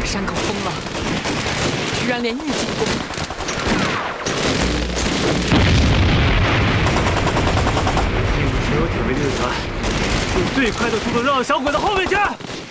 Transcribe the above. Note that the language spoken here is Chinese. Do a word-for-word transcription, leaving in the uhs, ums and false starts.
山口疯了，居然连御警都不打。 你们只有铁卫队的船，用最快的速度绕到小鬼的后面去。